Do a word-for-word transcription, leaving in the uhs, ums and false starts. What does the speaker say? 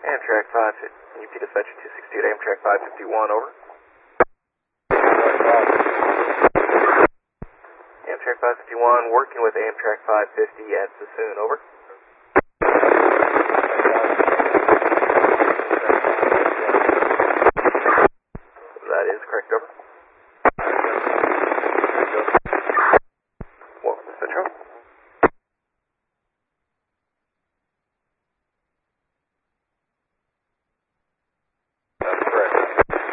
Amtrak five fifty, U P Dispatcher two sixty-eight, Amtrak five fifty-one, over. Amtrak five fifty-one, working with Amtrak five fifty at Sassoon, over.